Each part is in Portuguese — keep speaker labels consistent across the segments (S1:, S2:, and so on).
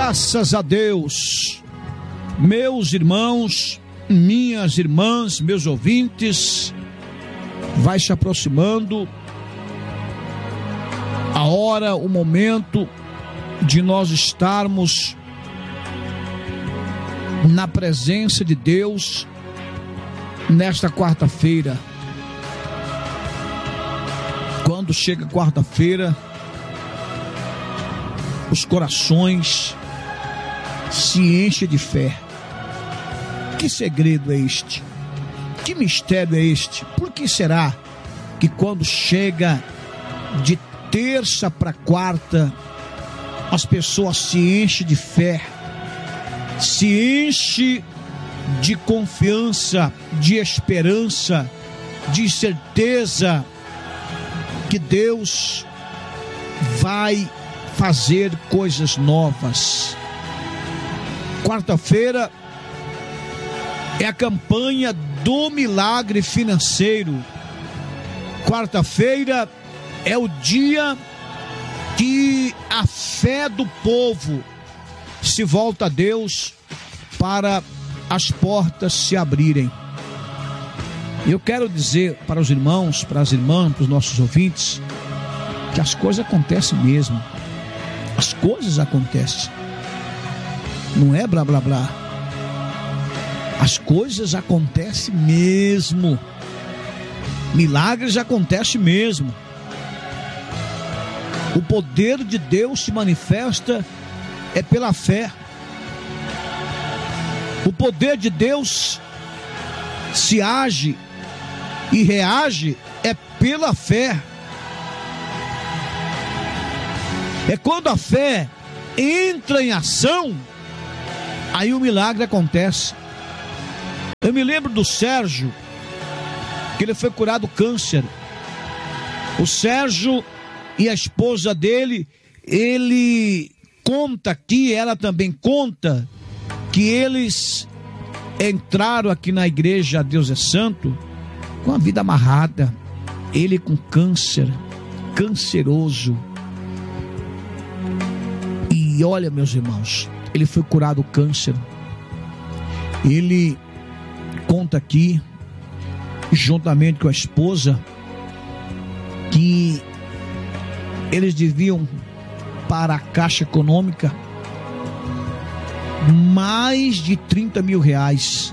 S1: Graças a Deus, meus irmãos, minhas irmãs, meus ouvintes, vai se aproximando a hora, o momento de nós estarmos na presença de Deus nesta quarta-feira. Quando chega quarta-feira, os corações se enchem de fé. Que segredo é este? Que mistério é este? Por que será que quando chega de terça para quarta, as pessoas se enchem de fé, se enchem de confiança, de esperança, de certeza que Deus vai fazer coisas novas? Quarta-feira é a campanha do milagre financeiro. Quarta-feira é o dia que a fé do povo se volta a Deus para as portas se abrirem. Eu quero dizer para os irmãos, para as irmãs, para os nossos ouvintes, que as coisas acontecem mesmo. As coisas acontecem. Não é blá blá blá. As coisas acontecem mesmo. Milagres acontecem mesmo. O poder de Deus se manifesta é pela fé. O poder de Deus se age e reage é pela fé. É quando a fé entra em ação, aí o milagre acontece. Eu me lembro do Sérgio, que ele foi curado do câncer. O Sérgio e a esposa dele, ele conta aqui, ela também conta, que eles entraram aqui na igreja Deus é Santo com a vida amarrada. Ele com câncer, canceroso. E olha, meus irmãos, ele foi curado do câncer. Ele conta aqui, juntamente com a esposa, que eles deviam para a Caixa Econômica mais de 30 mil reais.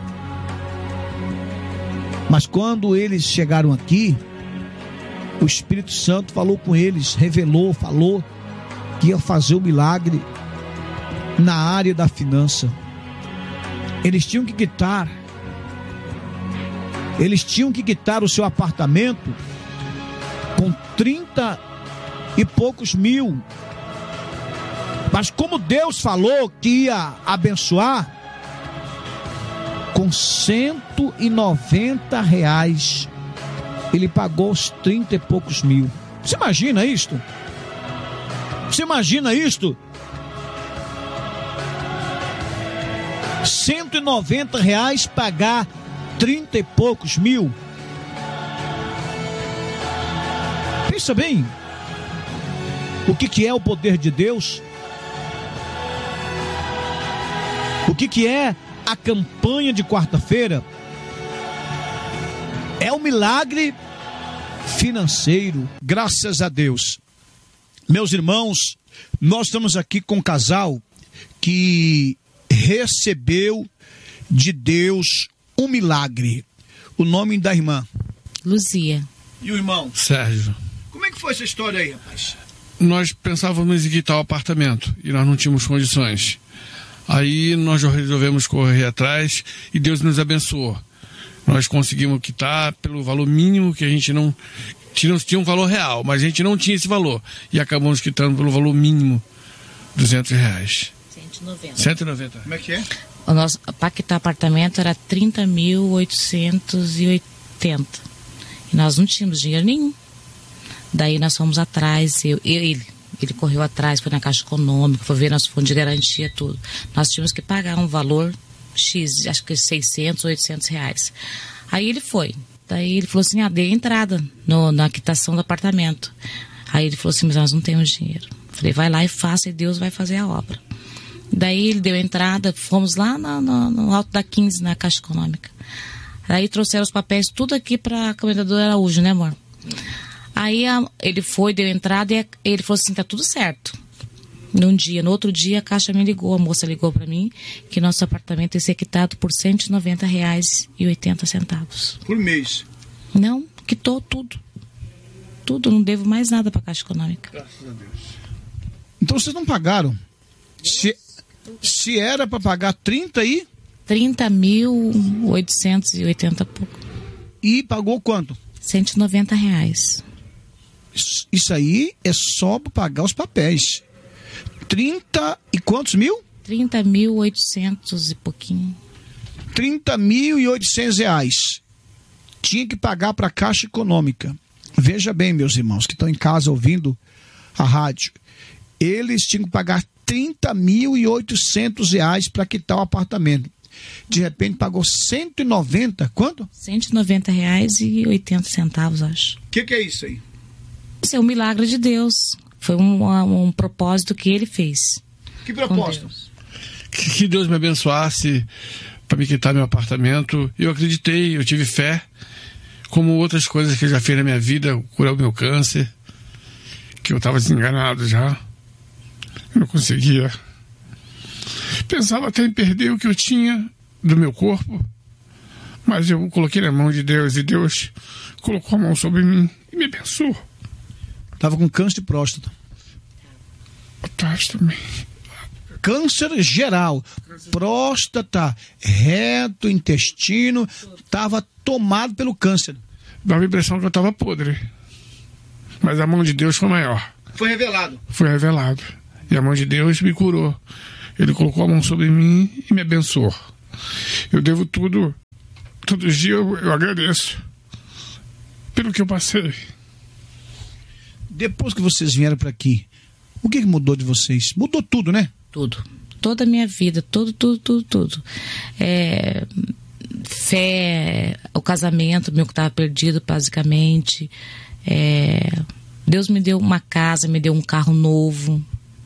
S1: Mas quando eles chegaram aqui, o Espírito Santo falou com eles, revelou, falou que ia fazer o milagre na área da finança. Eles tinham que quitar o seu apartamento com 30 e poucos mil. Mas como Deus falou que ia abençoar, com 190 reais ele pagou os 30 e poucos mil. Você imagina isto? Você imagina isto? 190 reais pagar 30 e poucos mil. Pensa bem. O que é o poder de Deus? O que é a campanha de quarta-feira? É um milagre financeiro. Graças a Deus. Meus irmãos, nós estamos aqui com um casal que recebeu de Deus um milagre. O nome da irmã?
S2: Luzia.
S1: E o irmão?
S3: Sérgio.
S1: Como é que foi essa história aí, rapaz?
S3: Nós pensávamos em quitar o apartamento e nós não tínhamos condições. Aí nós resolvemos correr atrás e Deus nos abençoou. Nós conseguimos quitar pelo valor mínimo, que a gente não tinha um valor real, mas a gente não tinha esse valor. E acabamos quitando pelo valor mínimo, R$200. 190.
S1: Como é que é?
S2: O nosso, para quitar apartamento era 30.880. E nós não tínhamos dinheiro nenhum. Daí nós fomos atrás, ele correu atrás, foi na Caixa Econômica, foi ver nosso fundo de garantia, tudo. Nós tínhamos que pagar um valor X, acho que 600, 800 reais. Aí ele foi. Daí ele falou assim, dê entrada na quitação do apartamento. Aí ele falou assim, mas nós não temos dinheiro. Falei, vai lá e faça e Deus vai fazer a obra. Daí ele deu a entrada, fomos lá no alto da 15, na Caixa Econômica. Daí trouxeram os papéis tudo aqui para a Comendador Araújo, né, amor? Aí ele foi, deu a entrada e ele falou assim, tá tudo certo. No outro dia a Caixa me ligou, a moça ligou para mim, que nosso apartamento ia ser quitado por R$190,80.
S1: Por mês?
S2: Não, quitou tudo. Tudo, não devo mais nada para a Caixa Econômica.
S1: Graças a Deus. Então vocês não pagaram? Se era para pagar
S2: 30.880 pouco.
S1: E pagou quanto?
S2: R$190.
S1: Isso aí é só para pagar os papéis. 30 e quantos mil?
S2: 30.800 e pouquinho.
S1: R$30.800. Tinha que pagar para a Caixa Econômica. Veja bem, meus irmãos que estão em casa ouvindo a rádio. Eles tinham que pagar R$30.800 para quitar o apartamento. De repente pagou 190, quanto?
S2: R$190,80, acho.
S1: O que é isso aí?
S2: Isso é um milagre de Deus. Foi um propósito que ele fez.
S1: Que propósito?
S3: Que Deus me abençoasse para me quitar meu apartamento. Eu acreditei, eu tive fé. Como outras coisas que eu já fiz na minha vida, curar o meu câncer, que eu estava desenganado já. Eu não conseguia. Pensava até em perder o que eu tinha do meu corpo, mas eu coloquei na mão de Deus e Deus colocou a mão sobre mim e me abençoou.
S1: Estava com câncer de próstata.
S3: Também.
S1: Câncer geral, próstata, reto, intestino, estava tomado pelo câncer.
S3: Dava a impressão que eu estava podre, mas a mão de Deus foi maior.
S1: Foi revelado.
S3: Foi revelado. E a mão de Deus me curou. Ele colocou a mão sobre mim e me abençoou. Eu devo tudo. Todo dia eu agradeço pelo que eu passei.
S1: Depois que vocês vieram para aqui, o que mudou de vocês? Mudou tudo, né?
S2: Tudo. Toda a minha vida. Tudo. Fé, o casamento meu que estava perdido, basicamente. Deus me deu uma casa, me deu um carro novo.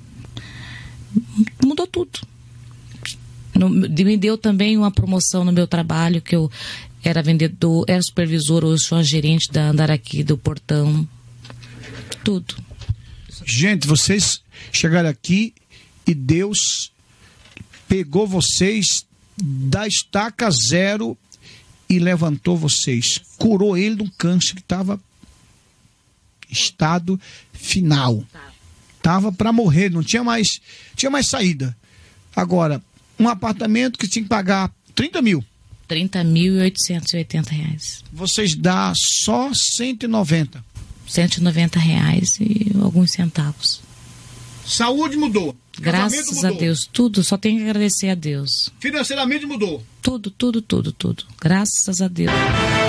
S2: Mudou tudo. Me deu também uma promoção no meu trabalho, que eu era vendedor, era supervisor, hoje sou a gerente da Andaraqui, do portão. Tudo.
S1: Gente, vocês chegaram aqui e Deus pegou vocês da estaca zero e levantou vocês. Curou ele de um câncer que estava estado final. Estava para morrer, não tinha mais saída. Agora, um apartamento que tinha que pagar 30 mil.
S2: R$30.880.
S1: Vocês dão só 190.
S2: R$190 e alguns centavos.
S1: Saúde mudou.
S2: Graças
S1: mudou.
S2: a Deus, tudo, só tenho que agradecer a Deus.
S1: Financeiramente mudou.
S2: Tudo. Graças a Deus.